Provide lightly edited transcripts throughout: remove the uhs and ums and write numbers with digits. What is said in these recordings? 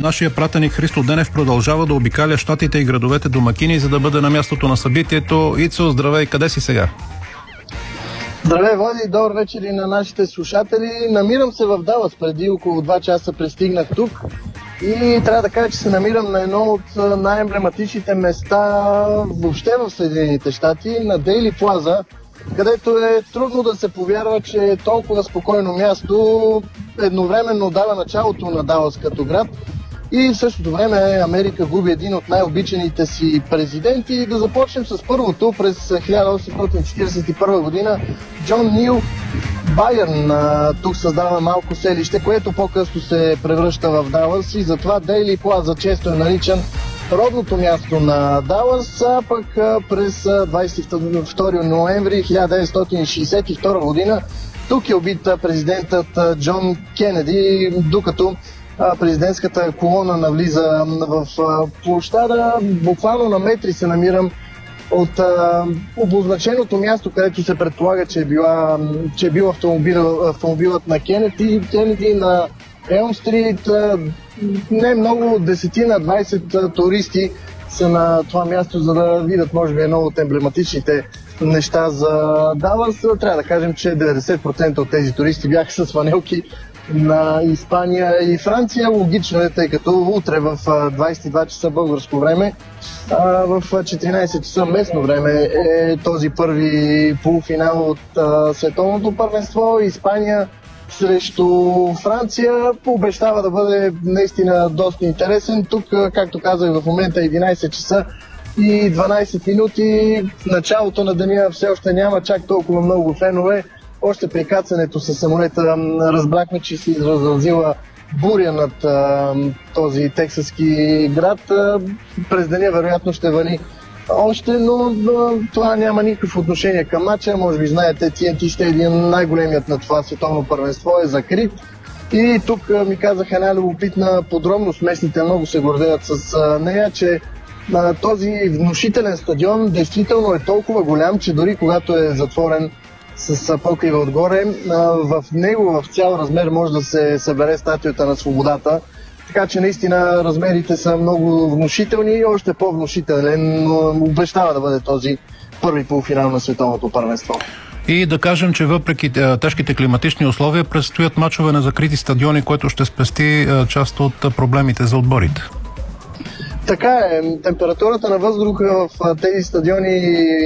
нашия пратеник Христо Денев продължава да обикаля щатите и градовете домакини, за да бъде на мястото на събитието. Ицо, здравей, къде си сега? Здравей, Влади, добър вечер и на нашите слушатели. Намирам се в Далас, преди около 2 часа пристигнах тук и трябва да кажа, че се намирам на едно от най-емблематичните места въобще в Съединените щати, на Дейли Плаза, където е трудно да се повярва, че е толкова спокойно място едновременно дава началото на Далас като град и в същото време Америка губи един от най-обичаните си президенти. Да започнем с първото. През 1841 година Джон Нил Байърн тук създава малко селище, което по-късно се превръща в Далас и затова Дейли Плаза често е наричан родното място на Далас, а пък през 22 ноември 1962 година тук е убит президентът Джон Кенеди, докато президентската колона навлиза в площада. Буквално на метри се намирам от обозначеното място, където се предполага, че е бил автомобилът на Кенеди на Елм Стрит. Не много, 10-20 туристи са на това място, за да видят, може би, едно от емблематичните неща за Далас. Трябва да кажем, че 90% от тези туристи бяха с фанелки на Испания и Франция. Логично е, тъй като утре в 22 часа българско време, в 14 часа местно време е този първи полуфинал от световното първенство. Испания срещу Франция обещава да бъде наистина доста интересен. Тук, както казах, в момента е 11 часа и 12 минути. В началото на деня все още няма чак толкова много фенове. Още при кацането със самолета разбрахме, че се разразила буря над този тексаски град. През деня вероятно ще вали още, но това няма никакво отношение към матча. Може би знаете, TNT Stadium, най-големият на това световно първенство, е закрит. И тук ми казаха една любопитна подробност. Местните много се гордеят с нея, че този внушителен стадион действително е толкова голям, че дори когато е затворен с покрива отгоре, в него в цял размер може да се събере статуята на свободата. Така че наистина размерите са много внушителни и още по-внушителен, но обещава да бъде този първи полуфинал на световното първенство. И да кажем, че въпреки тежките климатични условия предстоят мачове на закрити стадиони, което ще спести част от проблемите за отборите. Така е. Температурата на въздуха в тези стадиони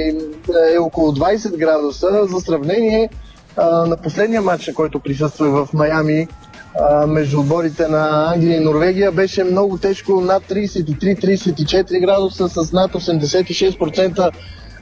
е около 20 градуса. За сравнение, на последния матч, на който присъствах в Майами, между отборите на Англия и Норвегия, беше много тежко, над 33-34 градуса с над 86%